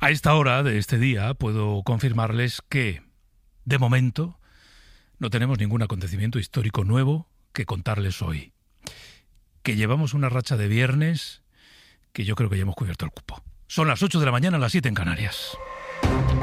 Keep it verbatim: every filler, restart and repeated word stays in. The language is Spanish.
A esta hora de este día puedo confirmarles que, de momento, no tenemos ningún acontecimiento histórico nuevo que contarles hoy. Que llevamos una racha de viernes que yo creo que ya hemos cubierto el cupo. Son las ocho de la mañana, las siete en Canarias.